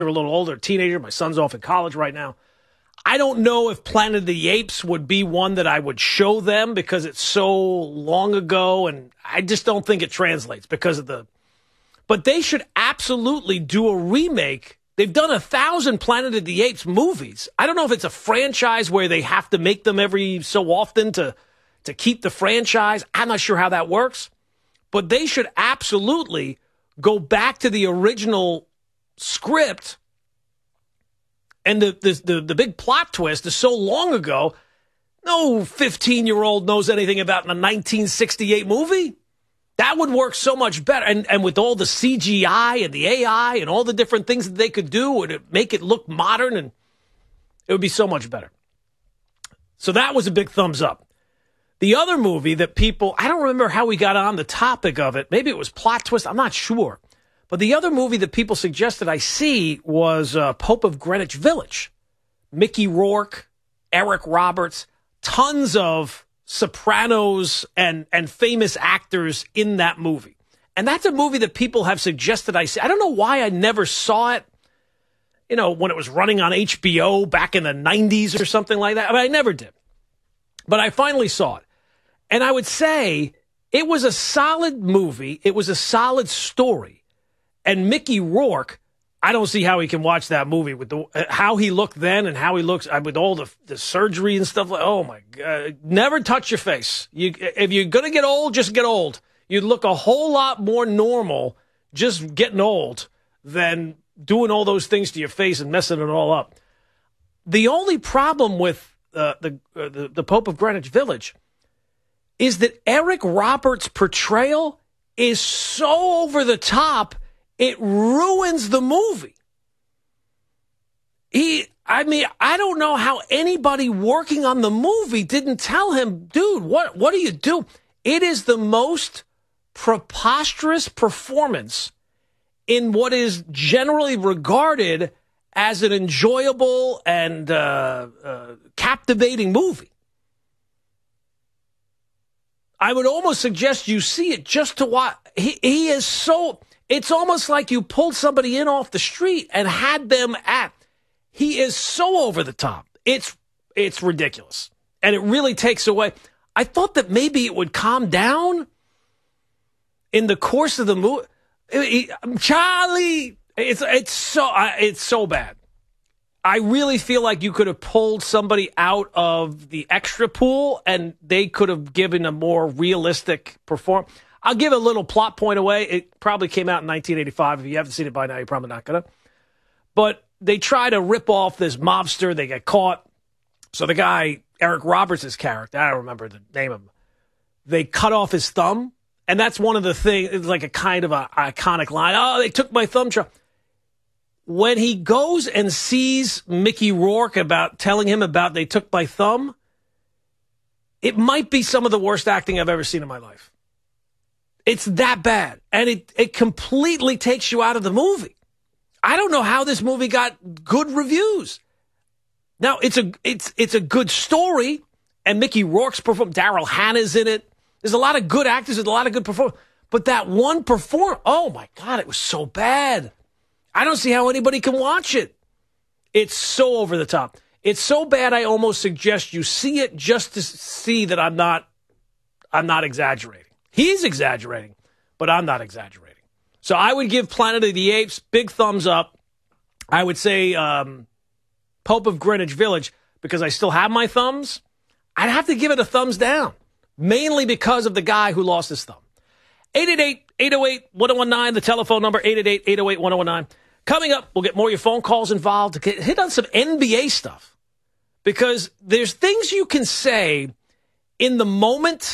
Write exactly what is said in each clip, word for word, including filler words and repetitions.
a little older, teenager. My son's off in college right now. I don't know if Planet of the Apes would be one that I would show them because it's so long ago, and I just don't think it translates because of the... But they should absolutely do a remake. They've done a thousand Planet of the Apes movies. I don't know if it's a franchise where they have to make them every so often to, to keep the franchise. I'm not sure how that works. But they should absolutely go back to the original script. And the, the the the big plot twist is so long ago, no fifteen-year-old knows anything about a nineteen sixty-eight movie. That would work so much better. And and with all the C G I and the A I and all the different things that they could do, would it make it look modern, and it would be so much better. So that was a big thumbs up. The other movie that people, I don't remember how we got on the topic of it. Maybe it was plot twist. I'm not sure. But the other movie that people suggested I see was uh, Pope of Greenwich Village. Mickey Rourke, Eric Roberts, tons of Sopranos and, and famous actors in that movie. And that's a movie that people have suggested I see. I don't know why I never saw it, you know, when it was running on H B O back in the nineties or something like that. I mean, I never did. But I finally saw it. And I would say it was a solid movie. It was a solid story. And Mickey Rourke, I don't see how he can watch that movie with the how he looked then and how he looks with all the the surgery and stuff. Like, oh my God! Never touch your face. You, if you're gonna get old, just get old. You'd look a whole lot more normal just getting old than doing all those things to your face and messing it all up. The only problem with uh, the, uh, the the Pope of Greenwich Village is that Eric Roberts' portrayal is so over the top. It ruins the movie. He, I mean, I don't know how anybody working on the movie didn't tell him, dude, what, what do you do? It is the most preposterous performance in what is generally regarded as an enjoyable and uh, uh, captivating movie. I would almost suggest you see it just to watch. He, he is so... It's almost like you pulled somebody in off the street and had them act. He is so over the top. It's it's ridiculous. And it really takes away. I thought that maybe it would calm down in the course of the movie. Charlie, it's it's so it's so bad. I really feel like you could have pulled somebody out of the extra pool and they could have given a more realistic performance. I'll give a little plot point away. It probably came out in nineteen eighty-five. If you haven't seen it by now, you're probably not going to. But they try to rip off this mobster. They get caught. So the guy, Eric Roberts' character, I don't remember the name of him, they cut off his thumb. And that's one of the things, it's like a kind of a iconic line. Oh, they took my thumb. When he goes and sees Mickey Rourke about telling him about they took my thumb, it might be some of the worst acting I've ever seen in my life. It's that bad. And it, it completely takes you out of the movie. I don't know how this movie got good reviews. Now, it's a it's it's a good story, and Mickey Rourke's performance, Daryl Hannah's in it. There's a lot of good actors and a lot of good performance. But that one perform, oh my God, it was so bad. I don't see how anybody can watch it. It's so over the top. It's so bad I almost suggest you see it just to see that I'm not I'm not exaggerating. He's exaggerating, but I'm not exaggerating. So I would give Planet of the Apes big thumbs up. I would say um, Pope of Greenwich Village, because I still have my thumbs. I'd have to give it a thumbs down, mainly because of the guy who lost his thumb. eight eight eight, eight oh eight, one oh one nine, the telephone number, eight eight eight, eight oh eight, one oh one nine. Coming up, we'll get more of your phone calls involved, to get, hit on some N B A stuff, because there's things you can say in the moment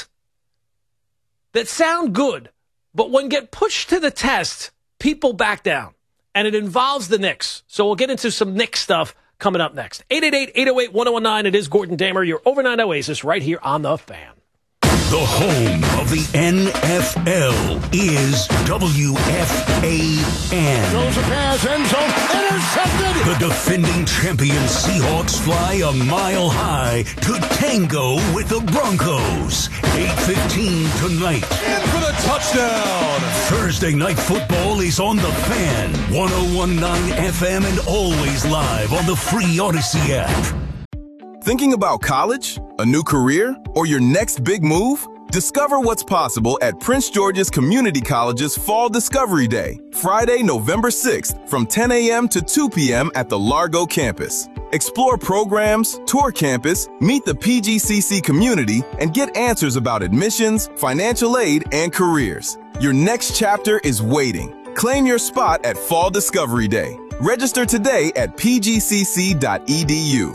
that sound good, but when get pushed to the test, people back down. And it involves the Knicks. So we'll get into some Knicks stuff coming up next. eight eight eight, eight oh eight, one oh one nine. It is Gordon Damer, your overnight oasis, right here on The Fan. The home of the N F L is W F A N. Throws a pass, end zone, intercepted, The defending champion Seahawks fly a mile high to tango with the Broncos. eight fifteen tonight. In for the touchdown. Thursday Night Football is on the Fan. one oh one point nine F M and always live on the free Odyssey app. Thinking about college, a new career, or your next big move? Discover what's possible at Prince George's Community College's Fall Discovery Day, Friday, November sixth, from ten a.m. to two p.m. at the Largo campus. Explore programs, tour campus, meet the P G C C community, and get answers about admissions, financial aid, and careers. Your next chapter is waiting. Claim your spot at Fall Discovery Day. Register today at p g c c dot e d u.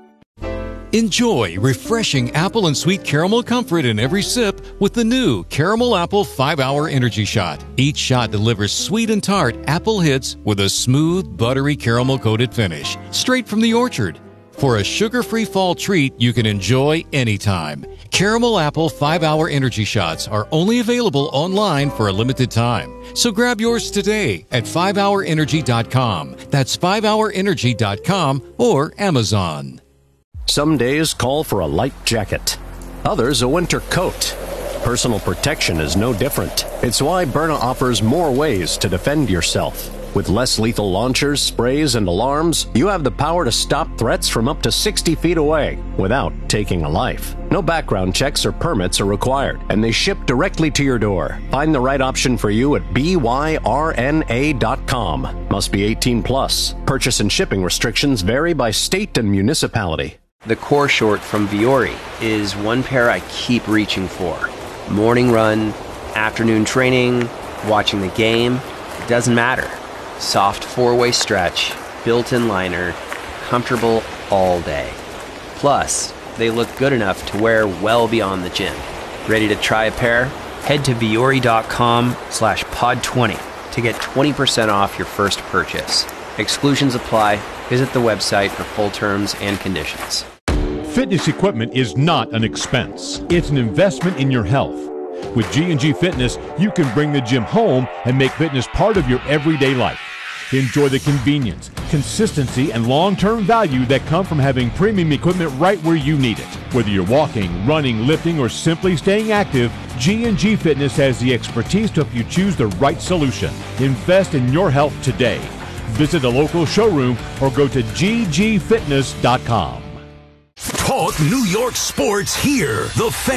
Enjoy refreshing apple and sweet caramel comfort in every sip with the new Caramel Apple five hour Energy Shot. Each shot delivers sweet and tart apple hits with a smooth, buttery caramel-coated finish, straight from the orchard. For a sugar-free fall treat you can enjoy anytime. Caramel Apple five hour Energy Shots are only available online for a limited time. So grab yours today at five hour energy dot com. That's five hour energy dot com or Amazon. Some days call for a light jacket, others a winter coat. Personal protection is no different. It's why Byrna offers more ways to defend yourself. With less lethal launchers, sprays, and alarms, you have the power to stop threats from up to sixty feet away without taking a life. No background checks or permits are required, and they ship directly to your door. Find the right option for you at b y r n a dot com. Must be eighteen plus. Purchase and shipping restrictions vary by state and municipality. The core short from Vuori is one pair I keep reaching for. Morning run, afternoon training, watching the game, it doesn't matter. Soft four-way stretch, built-in liner, comfortable all day. Plus, they look good enough to wear well beyond the gym. Ready to try a pair? Head to vuori dot com slash pod twenty to get twenty percent off your first purchase. Exclusions apply. Visit the website for full terms and conditions. Fitness equipment is not an expense. It's an investment in your health. With G and G Fitness, you can bring the gym home and make fitness part of your everyday life. Enjoy the convenience, consistency, and long-term value that come from having premium equipment right where you need it. Whether you're walking, running, lifting, or simply staying active, G and G Fitness has the expertise to help you choose the right solution. Invest in your health today. Visit a local showroom or go to g g fitness dot com. Talk New York sports here. The Fan.